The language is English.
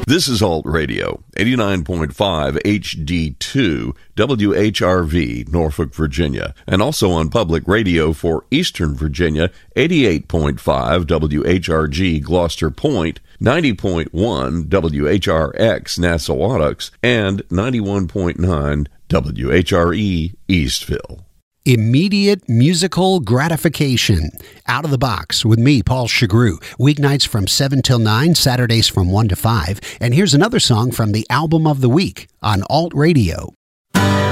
This is Alt Radio, 89.5 HD2, WHRV, Norfolk, Virginia, and also on public radio for Eastern Virginia, 88.5 WHRG, Gloucester Point, 90.1 WHRX, Nassawadox, and 91.9 WHRE, Eastville. Immediate musical gratification. Out of the Box with me, Paul Chagru. Weeknights from 7 till 9, Saturdays from 1 to 5. And here's another song from the Album of the Week on Alt Radio.